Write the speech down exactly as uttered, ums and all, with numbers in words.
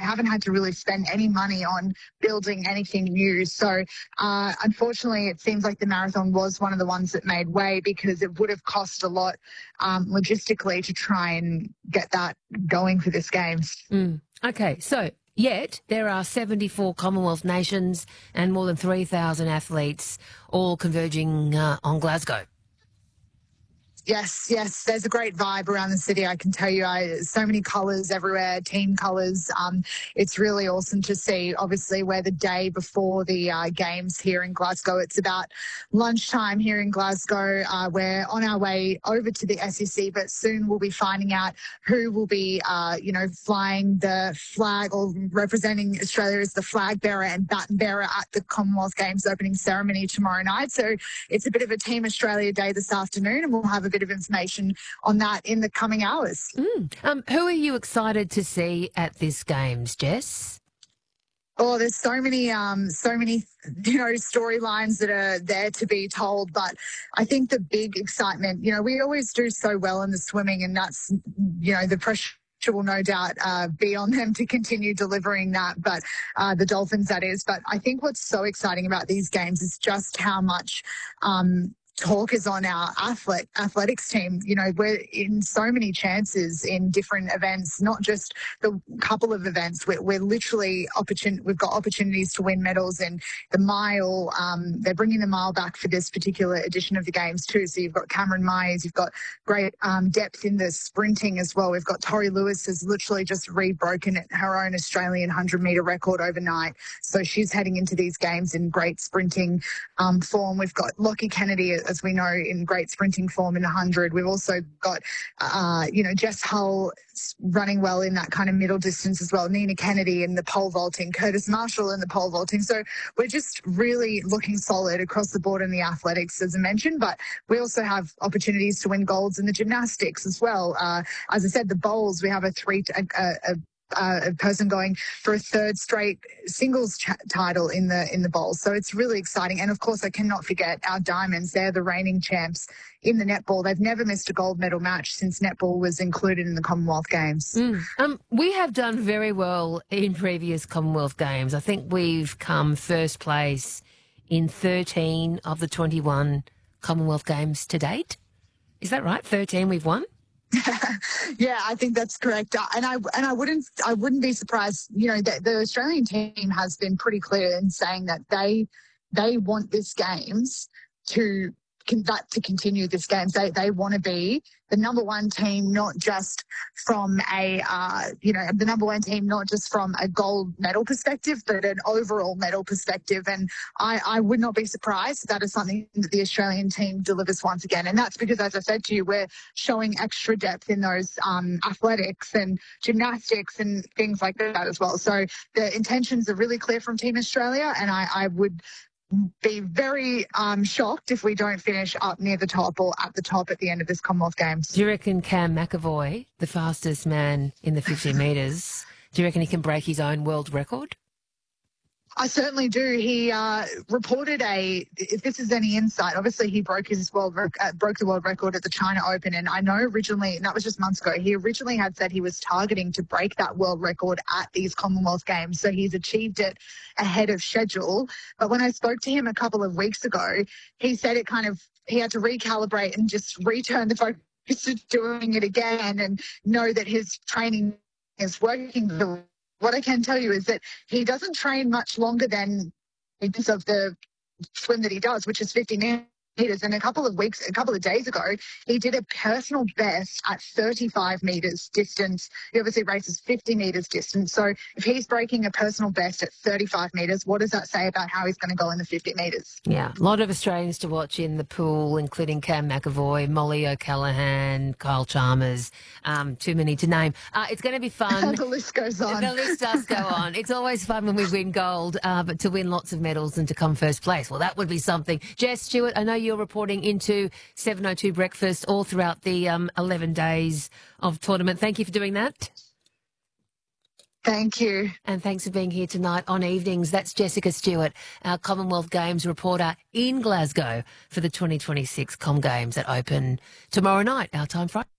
haven't had to really spend any money on building anything new. So uh, unfortunately, it seems like the marathon was one of the ones that made way, because it would have cost a lot um, logistically to try and get that going for this Games. Mm. Okay, so yet there are seventy-four Commonwealth nations and more than three thousand athletes all converging uh, on Glasgow. Yes, yes. There's a great vibe around the city, I can tell you. I, so many colours everywhere, team colours. Um, it's really awesome to see. Obviously, we're the day before the uh, Games here in Glasgow. It's about lunchtime here in Glasgow. Uh, we're on our way over to the S E C, but soon we'll be finding out who will be, uh, you know, flying the flag or representing Australia as the flag bearer and baton bearer at the Commonwealth Games opening ceremony tomorrow night. So it's a bit of a Team Australia day this afternoon, and we'll have a bit of information on that in the coming hours. Mm. Um, who are you excited to see at this Games, Jess? Oh, there's so many, um, so many, you know, storylines that are there to be told. But I think the big excitement, you know, we always do so well in the swimming, and that's, you know, the pressure will no doubt uh, be on them to continue delivering that, but uh, the Dolphins, that is. But I think what's so exciting about these Games is just how much um, talk is on our athlete, athletics team. You know, we're in so many chances in different events, not just the couple of events. We're, we're literally, opportun- we've got opportunities to win medals in the mile. Um, they're bringing the mile back for this particular edition of the Games too. So you've got Cameron Myers, you've got great um, depth in the sprinting as well. We've got Tori Lewis has literally just re-broken her own Australian one hundred metre record overnight. So she's heading into these Games in great sprinting um, form. We've got Lockie Kennedy, as we know, in great sprinting form in one hundred. We've also got, uh, you know, Jess Hull running well in that kind of middle distance as well. Nina Kennedy in the pole vaulting, Curtis Marshall in the pole vaulting. So we're just really looking solid across the board in the athletics, as I mentioned, but we also have opportunities to win golds in the gymnastics as well. Uh, as I said, the bowls, we have a three, a, a, Uh, a person going for a third straight singles ch- title in the in the bowls. So it's really exciting. And of course, I cannot forget our Diamonds. They're the reigning champs in the netball. They've never missed a gold medal match since netball was included in the Commonwealth Games. Mm. Um, we have done very well in previous Commonwealth Games. I think we've come first place in thirteen of the twenty-one Commonwealth Games to date. Is that right? thirteen we've won? Yeah, I think that's correct. Uh, And I and I wouldn't I wouldn't be surprised. You know, the, the Australian team has been pretty clear in saying that they they want this Games to that to continue this Games. They they want to be the number one team, not just from a uh, you know the number one team, not just from a gold medal perspective, but an overall medal perspective. And I, I would not be surprised if that is something that the Australian team delivers once again. And that's because, as I said to you, we're showing extra depth in those um, athletics and gymnastics and things like that as well. So the intentions are really clear from Team Australia, and I, I would be very um, shocked if we don't finish up near the top or at the top at the end of this Commonwealth Games. Do you reckon Cam McAvoy, the fastest man in the fifty metres, do you reckon he can break his own world record? I certainly do. He uh, reported a, if this is any insight, obviously he broke his world rec- uh, broke the world record at the China Open. And I know originally, and that was just months ago, he originally had said he was targeting to break that world record at these Commonwealth Games. So he's achieved it ahead of schedule. But when I spoke to him a couple of weeks ago, he said it kind of, he had to recalibrate and just return the focus to doing it again and know that his training is working. What I can tell you is that he doesn't train much longer than because of the swim that he does, which is fifty meters. And a couple of weeks, a couple of days ago, he did a personal best at thirty-five metres distance. He obviously races fifty metres distance. So if he's breaking a personal best at thirty-five metres, what does that say about how he's going to go in the fifty metres? Yeah, a lot of Australians to watch in the pool, including Cam McAvoy, Molly O'Callaghan, Kyle Chalmers, um, too many to name. Uh, it's going to be fun. The list goes on. The list does go on. It's always fun when we win gold, uh, but to win lots of medals and to come first place, well, that would be something. Jess Stewart, I know you you're reporting into seven oh two Breakfast all throughout the um, eleven days of tournament. Thank you for doing that. Thank you. And thanks for being here tonight on Evenings. That's Jessica Stewart, our Commonwealth Games reporter in Glasgow for the twenty twenty-six Com Games that open tomorrow night, our time Friday.